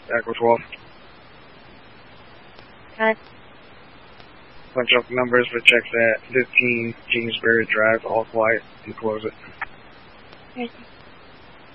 Echo 12. Okay. Punch up numbers for checks at 15 Kingsbury Drive, all quiet, and close it. Here's